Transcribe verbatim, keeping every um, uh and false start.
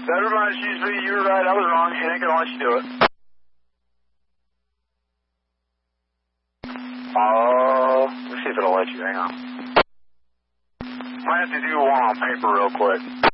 Never mind, excuse me, you were right, I was wrong. She ain't gonna let you do it. Uh, let's see if it'll let you. Hang on. I have to do one on paper real quick.